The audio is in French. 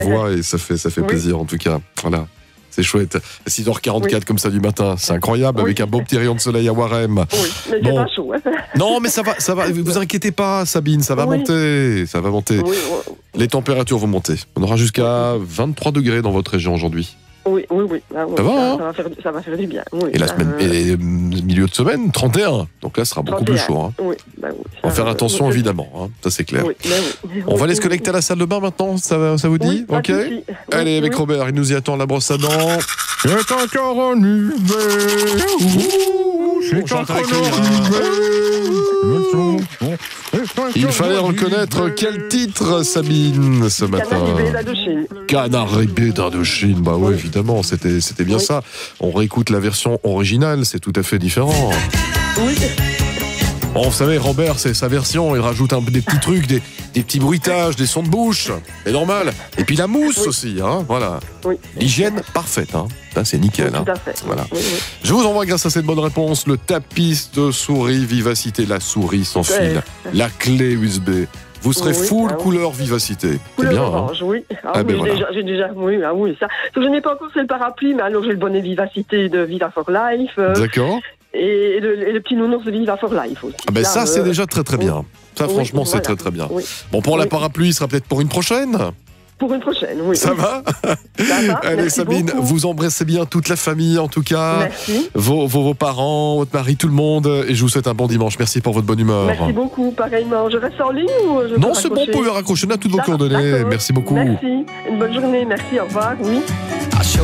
voix et ça fait plaisir en tout cas. Voilà. C'est chouette. 6h44 comme ça du matin, c'est incroyable avec un beau petit rayon de soleil à Warem. Oui, mais j'ai pas chaud. Non, mais ça va. Vous inquiétez pas, Sabine, ça va monter, ça va monter. Les températures vont monter. On aura jusqu'à 23 degrés dans votre région aujourd'hui. Oui. Ah, ça va, hein ça va faire du bien. Et la semaine, et milieu de semaine, 31. Donc là, ce sera beaucoup plus chaud. Hein. On va faire attention, évidemment. Hein. Ça, c'est clair. On va aller se connecter à la salle de bain maintenant. Ça vous dit? Ok. Allez, avec Robert, il nous y attend, la brosse à dents. C'est encore un hiver. C'est encore un hiver. Il fallait reconnaître quel titre, Sabine, ce matin. Canaribé d'Indochine. Bah oui, évidemment, c'était bien ça. On réécoute la version originale, c'est tout à fait différent. Oui. Bon, vous savez, Robert, c'est sa version, il rajoute des petits trucs, des petits bruitages, des sons de bouche, c'est normal. Et puis la mousse aussi, hein, voilà. L'hygiène parfaite, hein. Ça, c'est nickel. Tout à fait. Voilà. Je vous envoie, grâce à cette bonne réponse, le tapis de souris Vivacité, la souris sans fil, la clé USB. Vous serez full couleur Vivacité. C'est bien, orange, hein. Oui. J'ai déjà, ça. Je n'ai pas encore fait le parapluie, mais alors j'ai le bonnet Vivacité de Viva for Life. D'accord. Et le petit nounours de Viva for Life aussi. Ah ben ça, c'est déjà très très bien. Ça, franchement, c'est très très bien. Bon, pour la parapluie, il sera peut-être pour une prochaine. Pour une prochaine, oui. Ça va? Allez, Sabine, beaucoup. Vous embrassez bien toute la famille, en tout cas. Merci. Vos parents, votre mari, tout le monde. Et je vous souhaite un bon dimanche. Merci pour votre bonne humeur. Merci beaucoup, pareillement. Je reste en ligne ou je Non, c'est bon, vous pouvez raccrocher. On a toutes vos coordonnées. Merci beaucoup. Merci. Une bonne journée. Merci, au revoir. Oui.